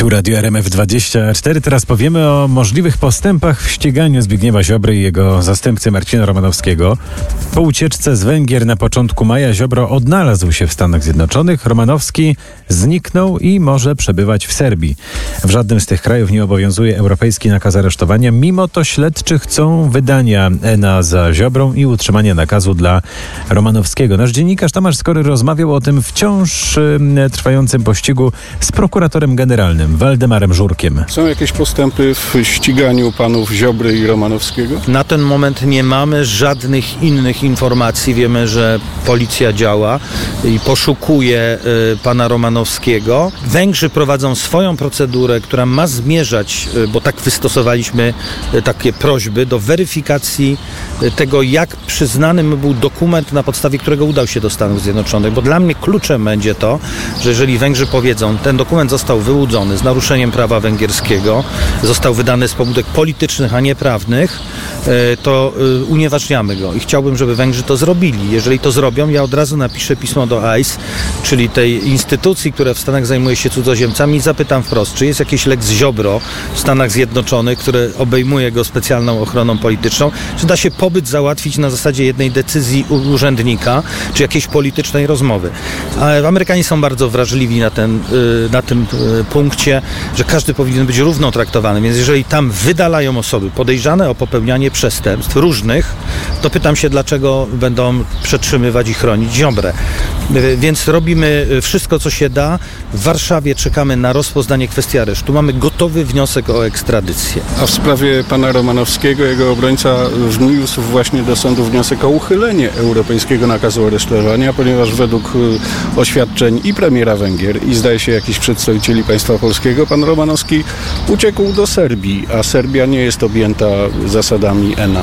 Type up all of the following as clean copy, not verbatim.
Tu Radio RMF24. Teraz powiemy o możliwych postępach w ściganiu Zbigniewa Ziobry i jego zastępcy Marcina Romanowskiego. Po ucieczce z Węgier na początku maja Ziobro odnalazł się w Stanach Zjednoczonych. Romanowski zniknął i może przebywać w Serbii. W żadnym z tych krajów nie obowiązuje europejski nakaz aresztowania. Mimo to śledczy chcą wydania ENA za Ziobrą i utrzymania nakazu dla Romanowskiego. Nasz dziennikarz Tomasz Skory rozmawiał o tym wciąż trwającym pościgu z prokuratorem generalnym Waldemarem Żurkiem. Są jakieś postępy w ściganiu panów Ziobry i Romanowskiego? Na ten moment nie mamy żadnych innych informacji. Wiemy, że policja działa i poszukuje pana Romanowskiego. Węgrzy prowadzą swoją procedurę, która ma zmierzać, bo tak wystosowaliśmy takie prośby, do weryfikacji tego, jak przyznany mu był dokument, na podstawie którego udał się do Stanów Zjednoczonych. Bo dla mnie kluczem będzie to, że jeżeli Węgrzy powiedzą, ten dokument został wyłudzony z naruszeniem prawa węgierskiego, został wydany z pobudek politycznych, a nie prawnych, to unieważniamy go. I chciałbym, żeby Węgrzy to zrobili. Jeżeli to zrobią, ja od razu napiszę pismo do ICE, czyli tej instytucji, która w Stanach zajmuje się cudzoziemcami, i zapytam wprost, czy jest jakieś Lex Ziobro w Stanach Zjednoczonych, które obejmuje go specjalną ochroną polityczną, czy da się pobyt załatwić na zasadzie jednej decyzji urzędnika, czy jakiejś politycznej rozmowy. A Amerykanie są bardzo wrażliwi na tym punkcie, że każdy powinien być równo traktowany, więc jeżeli tam wydalają osoby podejrzane o popełnianie przestępstw różnych, to pytam się, dlaczego będą przetrzymywać i chronić Ziobrę. Więc robimy wszystko, co się da. W Warszawie czekamy na rozpoznanie kwestii aresztu. Mamy gotowy wniosek o ekstradycję. A w sprawie pana Romanowskiego, jego obrońca wniósł właśnie do sądu wniosek o uchylenie europejskiego nakazu aresztowania, ponieważ według oświadczeń i premiera Węgier, i zdaje się jakichś przedstawicieli państwa polskiego, pan Romanowski uciekł do Serbii, a Serbia nie jest objęta zasadami ENA.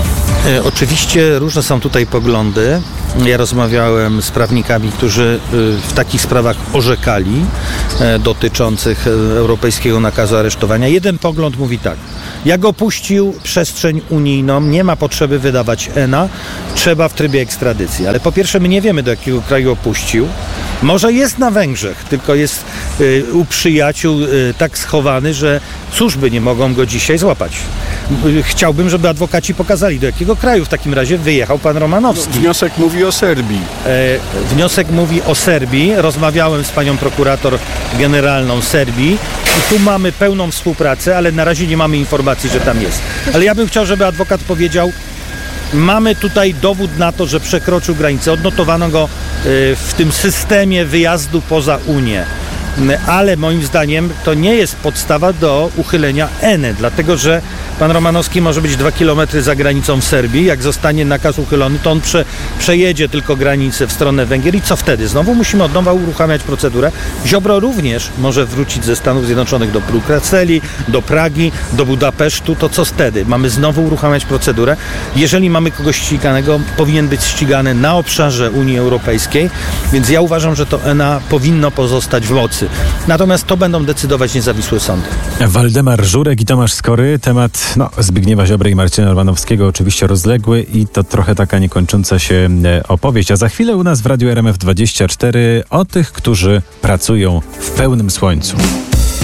Oczywiście różne są tutaj poglądy. Ja rozmawiałem z prawnikami, którzy w takich sprawach orzekali dotyczących europejskiego nakazu aresztowania. Jeden pogląd mówi tak: jak opuścił przestrzeń unijną, nie ma potrzeby wydawać ENA, trzeba w trybie ekstradycji. Ale po pierwsze, my nie wiemy, do jakiego kraju opuścił. Może jest na Węgrzech, tylko jest u przyjaciół tak schowany, że służby nie mogą go dzisiaj złapać. Chciałbym, żeby adwokaci pokazali, do jakiego kraju w takim razie wyjechał pan Romanowski. Wniosek mówi o Serbii. Wniosek mówi o Serbii. Rozmawiałem z panią prokurator generalną Serbii i tu mamy pełną współpracę, ale na razie nie mamy informacji, że tam jest. Ale ja bym chciał, żeby adwokat powiedział: mamy tutaj dowód na to, że przekroczył granicę. Odnotowano go w tym systemie wyjazdu poza Unię. Ale moim zdaniem to nie jest podstawa do uchylenia ENA, dlatego że pan Romanowski może być 2 kilometry za granicą w Serbii. Jak zostanie nakaz uchylony, to on przejedzie tylko granicę w stronę Węgier i co wtedy? Znowu musimy od nowa uruchamiać procedurę. Ziobro również może wrócić ze Stanów Zjednoczonych do Brukseli, do Pragi, do Budapesztu. To co wtedy? Mamy znowu uruchamiać procedurę. Jeżeli mamy kogoś ściganego, powinien być ścigany na obszarze Unii Europejskiej, więc ja uważam, że to ENA powinno pozostać w mocy. Natomiast to będą decydować niezawisłe sądy. Waldemar Żurek i Tomasz Skory. Temat Zbigniewa Ziobry i Marcina Romanowskiego oczywiście rozległy i to trochę taka niekończąca się opowieść. A za chwilę u nas w Radiu RMF24 o tych, którzy pracują w pełnym słońcu.